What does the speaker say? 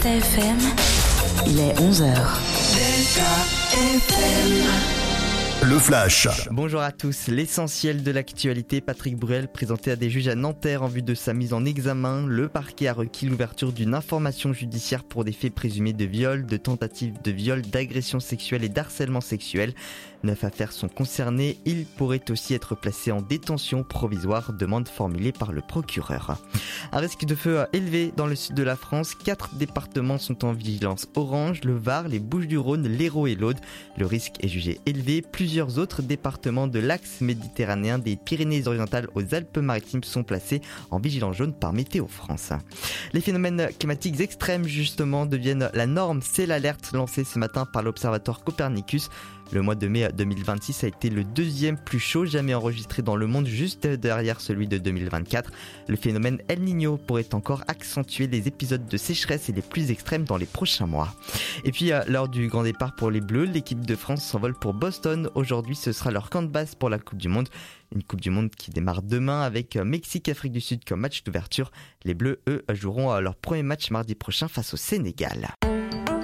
TFM, il est 11h. Le Flash. Bonjour à tous. L'essentiel de l'actualité, Patrick Bruel présenté à des juges à Nanterre en vue de sa mise en examen. Le parquet a requis l'ouverture d'une information judiciaire pour des faits présumés de viol, de tentative de viol, d'agression sexuelle et d'harcèlement sexuel. 9 affaires sont concernées. Il pourrait aussi être placé en détention provisoire, demande formulée par le procureur. Un risque de feu élevé dans le sud de la France. 4 départements sont en vigilance orange, le Var, les Bouches-du-Rhône, l'Hérault et l'Aude. Le risque est jugé élevé. Plusieurs autres départements de l'axe méditerranéen des Pyrénées-Orientales aux Alpes-Maritimes sont placés en vigilance jaune par Météo France. Les phénomènes climatiques extrêmes justement deviennent la norme. C'est l'alerte lancée ce matin par l'observatoire Copernicus. Le mois de mai 2026 a été le deuxième plus chaud jamais enregistré dans le monde, juste derrière celui de 2024. Le phénomène El Niño pourrait encore accentuer les épisodes de sécheresse et les plus extrêmes dans les prochains mois. Et puis, lors du grand départ pour les Bleus, l'équipe de France s'envole pour Boston. Aujourd'hui, ce sera leur camp de base pour la Coupe du Monde. Une Coupe du Monde qui démarre demain avec Mexique-Afrique du Sud comme match d'ouverture. Les Bleus, eux, joueront leur premier match mardi prochain face au Sénégal.